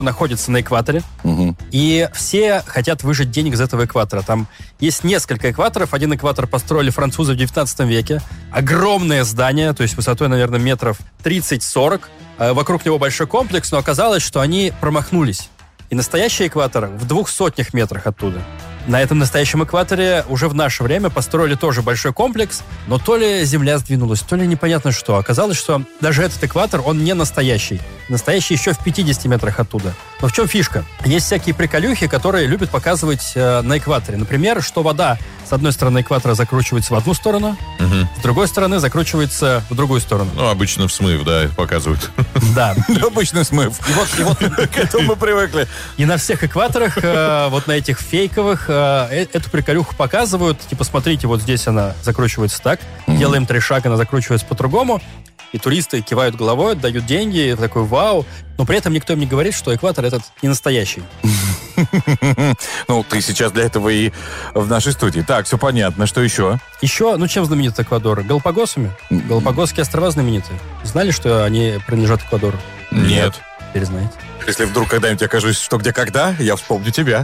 находится на экваторе, и все хотят выжать денег из этого экватора. Там есть несколько экваторов. Один экватор построили французы в 19 веке. Огромное здание, то есть высотой, наверное, метров 30-40. Вокруг него большой комплекс, но оказалось, что они промахнулись. И настоящий экватор в 200 метрах оттуда. На этом настоящем экваторе уже в наше время построили тоже большой комплекс, но то ли земля сдвинулась, то ли непонятно что. Оказалось, что даже этот экватор, он не настоящий. Настоящий еще в 50 метрах оттуда. Но в чем фишка? Есть всякие приколюхи, которые любят показывать на экваторе. Например, что вода с одной стороны экватора закручивается в одну сторону, с другой стороны закручивается в другую сторону. Ну, обычно в смыв, да, показывают. Да. Обычно смыв. И вот К этому мы привыкли. И на всех экваторах, вот на этих фейковых, эту приколюху показывают. Типа, смотрите, вот здесь она закручивается так, делаем 3 шага, она закручивается по-другому. И туристы кивают головой, дают деньги, такой вау. Но при этом никто им не говорит, что экватор этот не настоящий. Ну, ты сейчас для этого и в нашей студии. Так, все понятно. Что еще? Еще, чем знаменит Эквадор? Галапагосами. Галапагосские острова знаменитые. Знали, что они принадлежат Эквадору? Нет. Теперь знаете. Если вдруг когда-нибудь окажусь что, где, когда, я вспомню тебя.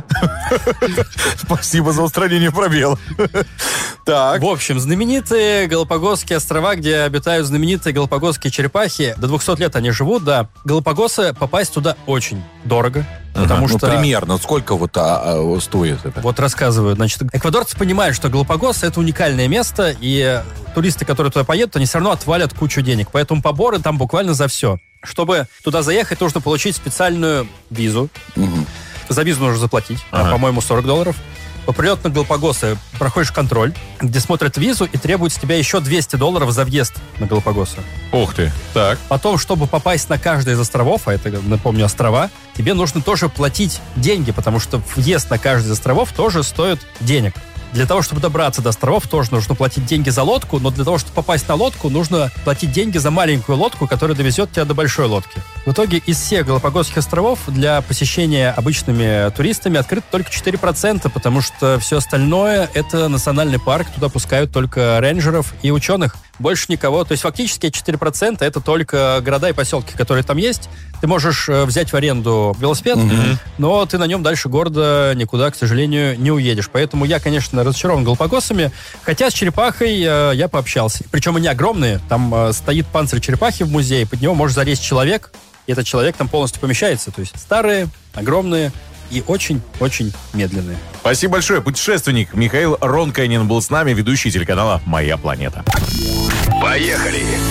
Спасибо за устранение пробела. Так. В общем, знаменитые Галапагосские острова, где обитают знаменитые галапагосские черепахи. До 200 лет они живут, да. Галапагосы, попасть туда очень дорого. Потому что... примерно. Сколько стоит это? Вот рассказываю. Значит, эквадорцы понимают, что Галапагосы — это уникальное место, и туристы, которые туда поедут, они все равно отвалят кучу денег. Поэтому поборы там буквально за все. Чтобы туда заехать, нужно получить специальную визу. За визу нужно заплатить, по-моему, $40. По прилету на Галапагосы проходишь контроль, где смотрят визу и требуют с тебя еще $200 за въезд на Галапагосы. Ух ты, так. Потом, чтобы попасть на каждый из островов, а это, напомню, острова, тебе нужно тоже платить деньги, потому что въезд на каждый из островов тоже стоит денег. Для того, чтобы добраться до островов, тоже нужно платить деньги за лодку, но для того, чтобы попасть на лодку, нужно платить деньги за маленькую лодку, которая довезет тебя до большой лодки. В итоге из всех Галапагосских островов для посещения обычными туристами открыто только 4%, потому что все остальное — это национальный парк, туда пускают только рейнджеров и ученых. Больше никого. То есть фактически 4% это только города и поселки, которые там есть. Ты можешь взять в аренду велосипед, но ты на нем дальше города никуда, к сожалению, не уедешь. Поэтому я, конечно, разочарован Галапагосами. Хотя с черепахой я пообщался. Причем они огромные. Там стоит панцирь черепахи в музее, под него может залезть человек, и этот человек там полностью помещается. То есть старые, огромные и очень-очень медленные. Спасибо большое. Путешественник Михаил Ронкайнин был с нами, ведущий телеканала «Моя планета». Поехали!